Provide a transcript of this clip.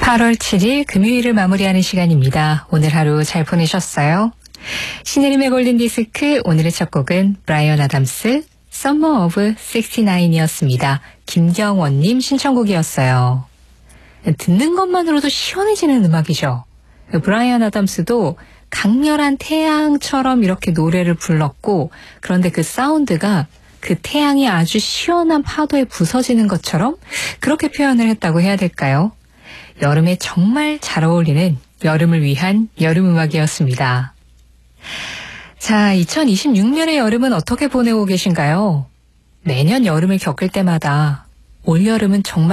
8월 7일 금요일을 마무리하는 시간입니다. 오늘 하루 잘 보내셨어요? 신혜림의 골든디스크 오늘의 첫 곡은 브라이언 아담스 Summer of 69이었습니다. 김경원님 신청곡이었어요. 듣는 것만으로도 시원해지는 음악이죠. 브라이언 아담스도 강렬한 태양처럼 이렇게 노래를 불렀고, 그런데 그 사운드가 그 태양이 아주 시원한 파도에 부서지는 것처럼 그렇게 표현을 했다고 해야 될까요? 여름에 정말 잘 어울리는 여름을 위한 여름 음악이었습니다. 자, 2026년의 여름은 어떻게 보내고 계신가요? 매년 여름을 겪을 때마다 올여름은 정말